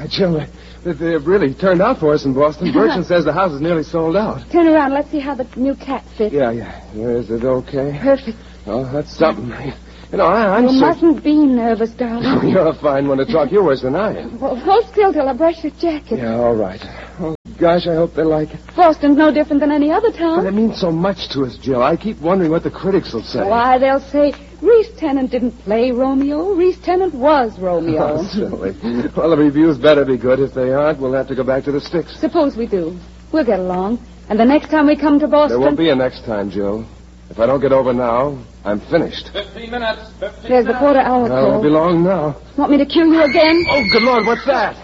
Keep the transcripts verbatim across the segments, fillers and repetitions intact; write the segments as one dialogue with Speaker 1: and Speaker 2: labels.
Speaker 1: Jill, they, they've really turned out for us in Boston. Bertrand says the house is nearly sold out.
Speaker 2: Turn around. Let's see how the new cat fits.
Speaker 1: Yeah, yeah. Is it okay?
Speaker 2: Perfect.
Speaker 1: Oh, that's something. You know, I, I'm
Speaker 2: You
Speaker 1: so...
Speaker 2: mustn't be nervous, darling.
Speaker 1: You're a fine one to talk. You're worse than I am.
Speaker 2: Well, hold still till I brush your jacket.
Speaker 1: Yeah, all right. Oh, gosh, I hope they like it.
Speaker 2: Boston's no different than any other town.
Speaker 1: But it means so much to us, Jill. I keep wondering what the critics will say.
Speaker 2: Why, they'll say, Reese Tennant didn't play Romeo. Reese Tennant was Romeo.
Speaker 1: Oh, silly. Well, the reviews better be good. If they aren't, we'll have to go back to the sticks.
Speaker 2: Suppose we do. We'll get along. And the next time we come to Boston...
Speaker 1: There won't be a next time, Jill. If I don't get over now, I'm finished.
Speaker 3: Fifteen minutes. Fifteen
Speaker 2: There's the
Speaker 3: minutes.
Speaker 2: quarter hour
Speaker 1: Well, it won't be
Speaker 2: call.
Speaker 1: long now.
Speaker 2: Want me to cue you again?
Speaker 1: Oh, good Lord, what's that?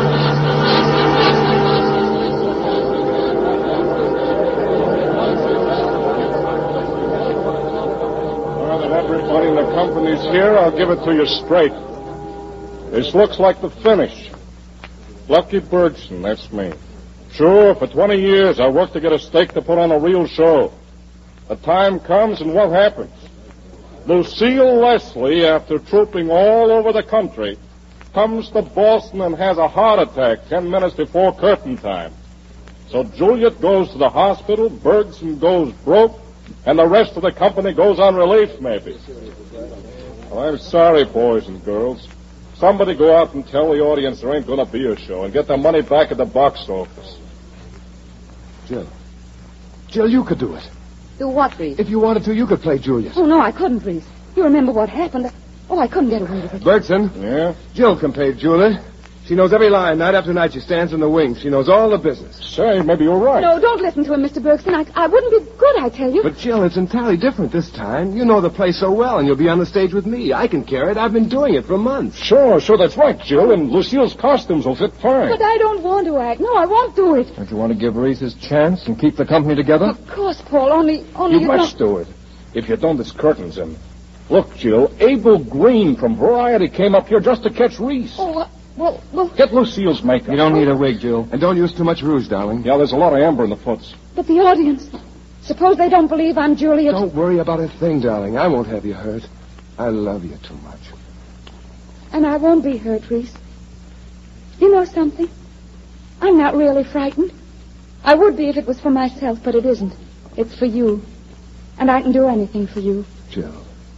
Speaker 4: Now that everybody in the company's here, I'll give it to you straight. This looks like the finish. Lucky Bergson, that's me. Sure, for twenty years I worked to get a stake to put on a real show. The time comes and what happens? Lucille Leslie, after trooping all over the country, comes to Boston and has a heart attack ten minutes before curtain time. So Juliet goes to the hospital, Bergson goes broke, and the rest of the company goes on relief, maybe. Well, I'm sorry, boys and girls. Somebody go out and tell the audience there ain't going to be a show and get their money back at the box office.
Speaker 1: Jill. Jill, you could do it.
Speaker 2: Do what, Reese?
Speaker 1: If you wanted to, you could play Juliet.
Speaker 2: Oh, no, I couldn't, Reese. You remember what happened. Oh, I couldn't get away with it.
Speaker 1: Bergson.
Speaker 4: Yeah?
Speaker 1: Jill can play Juliet. She knows every line. Night after night, she stands in the wings. She knows all the business.
Speaker 4: Say, maybe you're right.
Speaker 2: No, don't listen to him, Mister Bergson. I, I wouldn't be good, I tell you.
Speaker 1: But, Jill, it's entirely different this time. You know the play so well, and you'll be on the stage with me. I can carry it. I've been doing it for months.
Speaker 4: Sure, sure, that's right, Jill, and Lucille's costumes will fit fine.
Speaker 2: But I don't want to act. No, I won't do it.
Speaker 4: Don't you want to give Reese his chance and keep the company together?
Speaker 2: Of course, Paul, only... only
Speaker 4: You
Speaker 2: you
Speaker 4: must
Speaker 2: don't...
Speaker 4: do it. If you don't, it's curtains in. Look, Jill, Abel Green from Variety came up here just to catch Reese.
Speaker 2: Oh, uh, well, well...
Speaker 4: Get Lucille's makeup.
Speaker 1: You don't need a wig, Jill. And don't use too much rouge, darling.
Speaker 4: Yeah, there's a lot of amber in the foots.
Speaker 2: But the audience... Suppose they don't believe I'm Juliet...
Speaker 1: Don't worry about a thing, darling. I won't have you hurt. I love you too much.
Speaker 2: And I won't be hurt, Reese. You know something? I'm not really frightened. I would be if it was for myself, but it isn't. It's for you. And I can do anything for you.
Speaker 1: Jill.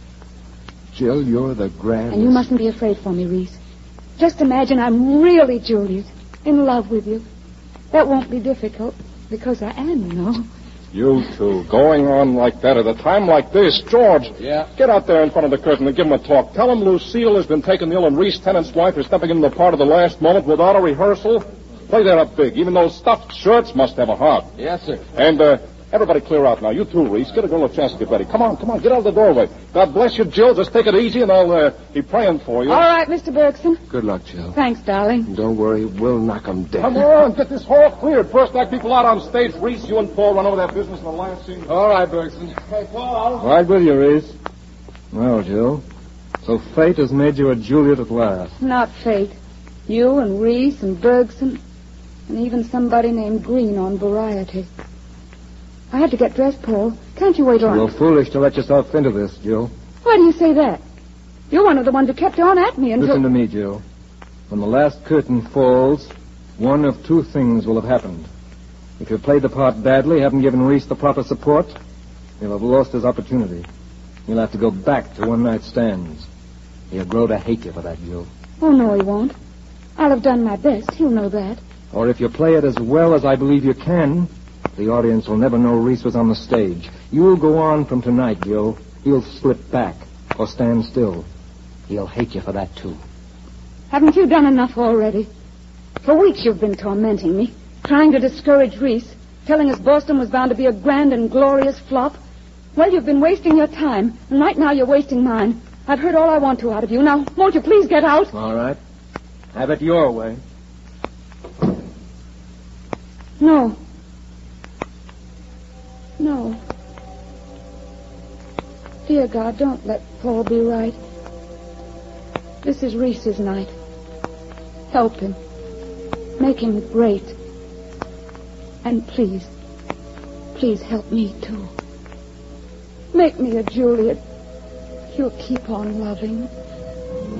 Speaker 1: Jill, you're the grandest...
Speaker 2: And you mustn't be afraid for me, Reese. Just imagine I'm really Juliet, in love with you. That won't be difficult, because I am, you know.
Speaker 4: You two, going on like that at a time like this. George,
Speaker 3: Yeah?
Speaker 4: get out there in front of the curtain and give him a talk. Tell him Lucille has been taken ill and Reese Tennant's wife is stepping into the part of the last moment without a rehearsal. Play that up big. Even those stuffed shirts must have a heart.
Speaker 3: Yes, sir.
Speaker 4: And, uh, everybody clear out now. You too, Reese. Get a girl a chance to get ready. Come on, come on. Get out of the doorway. God bless you, Jill. Just take it easy and I'll, uh, be praying for you.
Speaker 2: All right, Mister Bergson.
Speaker 1: Good luck, Jill.
Speaker 2: Thanks, darling.
Speaker 1: Don't worry. We'll knock 'em dead.
Speaker 4: Come on, get this hall cleared. First act people out on stage. Reese, you and Paul run over that business in the last scene.
Speaker 1: All right, Bergson.
Speaker 4: Hey, Paul.
Speaker 5: Right with you, Reese. Well, Jill, so fate has made you a Juliet at last.
Speaker 2: Not fate. You and Reese and Bergson, and even somebody named Green on Variety. I had to get dressed, Paul. Can't you wait
Speaker 5: You're
Speaker 2: on?
Speaker 5: foolish to let yourself into this, Jill.
Speaker 2: Why do you say that? You're one of the ones who kept on at me until...
Speaker 5: Listen to me, Jill. When the last curtain falls, one of two things will have happened. If you played the part badly, haven't given Reese the proper support, he'll have lost his opportunity. He'll have to go back to one-night stands. He'll grow to hate you for that, Jill.
Speaker 2: Oh, no, he won't. I'll have done my best. He'll know that.
Speaker 5: Or if you play it as well as I believe you can, the audience will never know Reese was on the stage. You'll go on from tonight, Jill. He'll slip back or stand still. He'll hate you for that, too.
Speaker 2: Haven't you done enough already? For weeks you've been tormenting me, trying to discourage Reese, telling us Boston was bound to be a grand and glorious flop. Well, you've been wasting your time, and right now you're wasting mine. I've heard all I want to out of you. Now, won't you please get out?
Speaker 5: All right. Have it your way.
Speaker 2: No. No. Dear God, don't let Paul be right. This is Reese's night. Help him. Make him great. And please, please help me, too. Make me a Juliet you'll keep on loving.